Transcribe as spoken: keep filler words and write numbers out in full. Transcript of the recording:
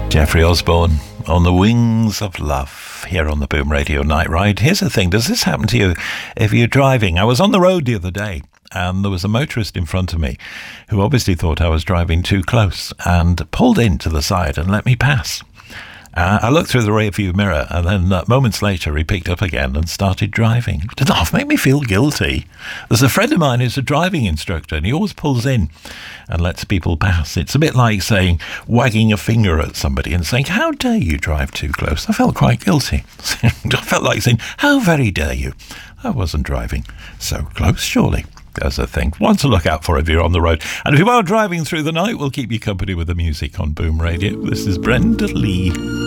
Jeffrey Osborne, On the Wings of Love, here on the Boom Radio Night Ride. Here's the thing, does this happen to you if you're driving? I was on the road the other day and there was a motorist in front of me who obviously thought I was driving too close and pulled in to the side and let me pass. Uh, I looked through the rearview mirror and then uh, moments later he picked up again and started driving. It did not make me feel guilty. There's a friend of mine who's a driving instructor and he always pulls in and lets people pass. It's a bit like saying, wagging a finger at somebody and saying, how dare you drive too close? I felt quite guilty. I felt like saying, how very dare you? I wasn't driving so close, surely. There's a thing. One to look out for if you're on the road. And if you are driving through the night, we'll keep you company with the music on Boom Radio. This is Brenda Lee.